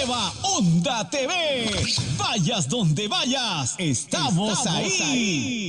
nueva Onda TV. Vayas donde vayas, estamos ahí.